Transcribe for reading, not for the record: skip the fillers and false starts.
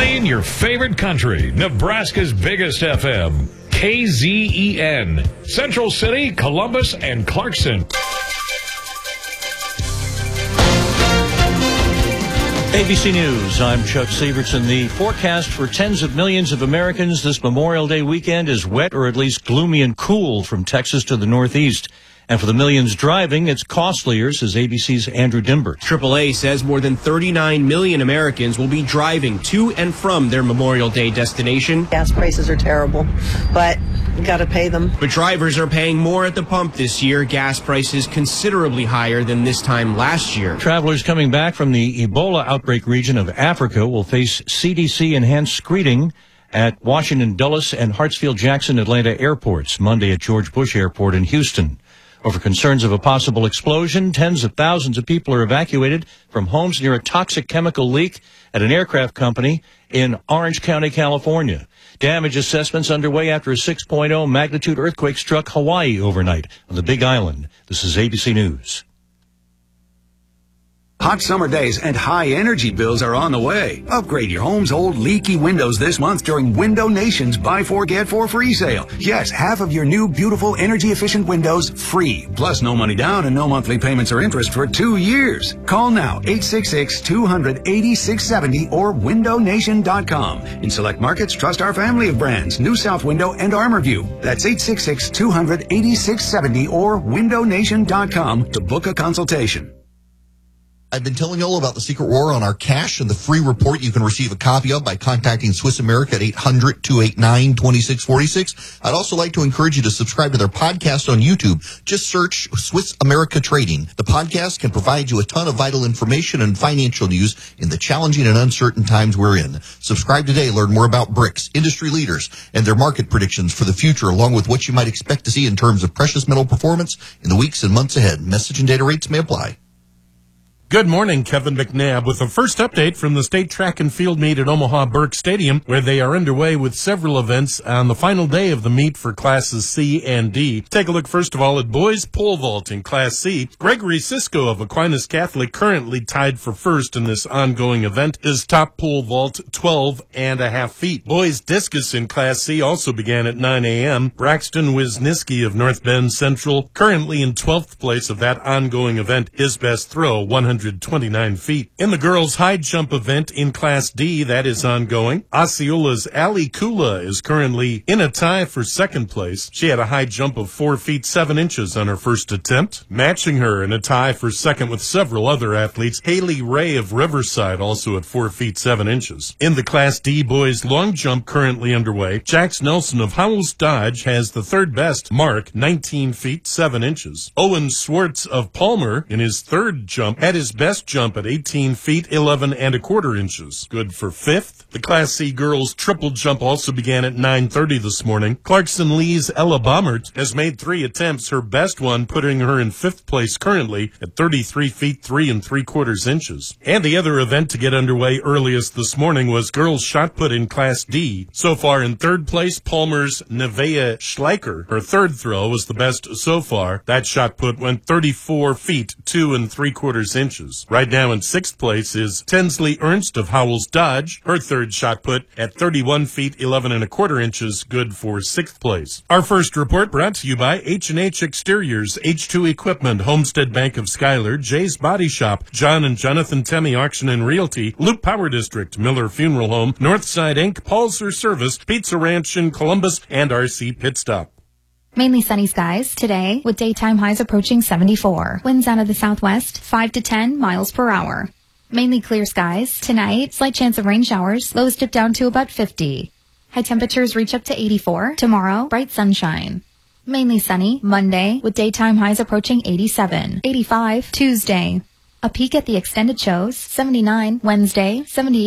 Playing your favorite country, Nebraska's biggest FM, KZEN, Central City, Columbus, and Clarkson. ABC News, I'm Chuck Severson. The forecast for tens of millions of Americans this Memorial Day weekend is wet or at least gloomy and cool from Texas to the Northeast. And for the millions driving, it's costlier, says ABC's Andrew Dimber. AAA says more than 39 million Americans will be driving to and from their Memorial Day destination. Gas prices are terrible, but you got to pay them. But drivers are paying more at the pump this year. Gas prices considerably higher than this time last year. Travelers coming back from the Ebola outbreak region of Africa will face CDC-enhanced screening at Washington Dulles and Hartsfield-Jackson Atlanta airports Monday at George Bush Airport in Houston. Over concerns of a possible explosion, tens of thousands of people are evacuated from homes near a toxic chemical leak at an aircraft company in Orange County, California. Damage assessments underway after a 6.0 magnitude earthquake struck Hawaii overnight on the Big Island. This is ABC News. Hot summer days and high energy bills are on the way. Upgrade your home's old leaky windows this month during Window Nation's Buy 4 Get 4 free sale. Yes, half of your new beautiful energy efficient windows free. Plus no money down and no monthly payments or interest for 2 years. Call now 866-200-8670 or windownation.com. In select markets, trust our family of brands, New South Window and ArmorView. That's 866-200-8670 or windownation.com to book a consultation. I've been telling you all about the secret war on our cash and the free report you can receive a copy of by contacting Swiss America at 800-289-2646. I'd also like to encourage you to subscribe to their podcast on YouTube. Just search Swiss America Trading. The podcast can provide you a ton of vital information and financial news in the challenging and uncertain times we're in. Subscribe today. Learn more about BRICS, industry leaders, and their market predictions for the future, along with what you might expect to see in terms of precious metal performance in the weeks and months ahead. Message and data rates may apply. Good morning, Kevin McNabb with the first update from the state track and field meet at Omaha Burke Stadium, where they are underway with several events on the final day of the meet for classes C and D. Take a look first of all at boys pole vault in Class C. Gregory Sisko of Aquinas Catholic, currently tied for first in this ongoing event, is top pole vault 12.5 feet. Boys discus in Class C also began at 9 a.m. Braxton Wisniewski of North Bend Central, currently in 12th place of that ongoing event, his best throw, 129 feet. In the girls' high jump event in Class D, that is ongoing, Osceola's Ali Kula is currently in a tie for second place. She had a high jump of 4 feet 7 inches on her first attempt. Matching her in a tie for second with several other athletes, Haley Ray of Riverside, also at 4 feet 7 inches. In the Class D boys' long jump currently underway, Jax Nelson of Howells Dodge has the third best mark, 19 feet 7 inches. Owen Swartz of Palmer, in his third jump, had his best jump at 18 feet 11.25 inches. Good for fifth. The Class C girls triple jump also began at 9:30 this morning. Clarkson Lee's Ella Baumert has made 3 attempts, her best one putting her in fifth place currently at 33 feet 3.75 inches. And the other event to get underway earliest this morning was girls shot put in Class D. So far in third place, Palmer's Nevea Schleicher. Her third throw was the best so far. That shot put went 34 feet 2.75 inches. Right now in sixth place is Tinsley Ernst of Howells Dodge. Her third shot put at 31 feet 11.25 inches, good for sixth place. Our first report brought to you by H&H Exteriors, H2 Equipment, Homestead Bank of Schuyler, Jay's Body Shop, John and Jonathan Temme Auction and Realty, Loop Power District, Miller Funeral Home, Northside Inc., Paulser Service, Pizza Ranch in Columbus, and RC Pit Stop. Mainly sunny skies today with daytime highs approaching 74. Winds out of the southwest, 5 to 10 miles per hour. Mainly clear skies tonight, slight chance of rain showers, lows dip down to about 50. High temperatures reach up to 84. Tomorrow, bright sunshine. Mainly sunny Monday with daytime highs approaching 87. 85 Tuesday. A peek at the extended shows, 79 Wednesday, 78